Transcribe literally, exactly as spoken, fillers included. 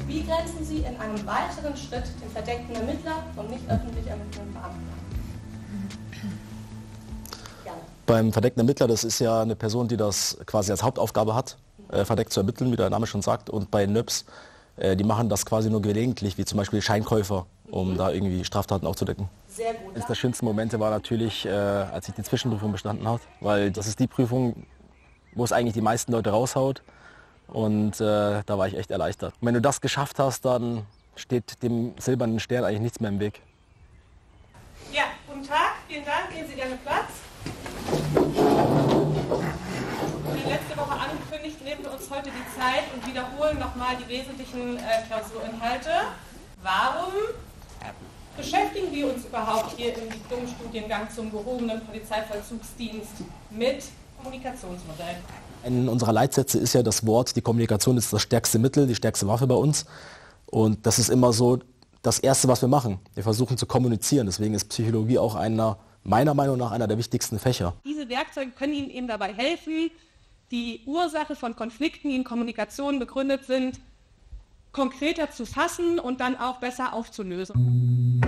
Wie grenzen Sie in einem weiteren Schritt den verdeckten Ermittler vom nicht öffentlich ermittelnden Beamten ab? Gerne. Beim verdeckten Ermittler, das ist ja eine Person, die das quasi als Hauptaufgabe hat, äh, verdeckt zu ermitteln, wie der Name schon sagt. Und bei N Ö P S, äh, die machen das quasi nur gelegentlich, wie zum Beispiel Scheinkäufer, um mhm. da irgendwie Straftaten aufzudecken. Sehr gut. Eines der schönsten Momente war natürlich, äh, als ich die Zwischenprüfung bestanden habe, weil das ist die Prüfung, wo es eigentlich die meisten Leute raushaut. Und äh, da war ich echt erleichtert. Und wenn du das geschafft hast, dann steht dem silbernen Stern eigentlich nichts mehr im Weg. Ja, guten Tag, vielen Dank, nehmen Sie gerne Platz. Wie letzte Woche angekündigt, nehmen wir uns heute die Zeit und wiederholen nochmal die wesentlichen äh, Klausurinhalte. Warum beschäftigen wir uns überhaupt hier im Diplomstudiengang zum gehobenen Polizeivollzugsdienst mit Kommunikationsmodellen? In unserer Leitsätze ist ja das Wort, die Kommunikation ist das stärkste Mittel, die stärkste Waffe bei uns. Und das ist immer so das Erste, was wir machen. Wir versuchen zu kommunizieren. Deswegen ist Psychologie auch einer, meiner Meinung nach, einer der wichtigsten Fächer. Diese Werkzeuge können Ihnen eben dabei helfen, die Ursache von Konflikten, die in Kommunikation begründet sind, konkreter zu fassen und dann auch besser aufzulösen.